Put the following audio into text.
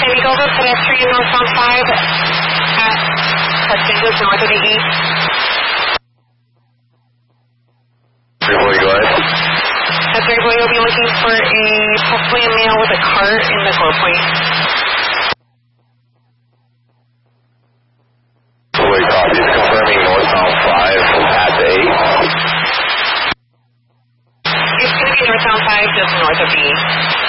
Eagle, the pedestrian northbound 5 at Hudson, just north of the E. 340, go ahead. At 340, you'll be looking for possibly a male with a cart in the glow point. Wait, copy. It's confirming northbound 5 at the 8. It's going to be northbound 5 just north of the E.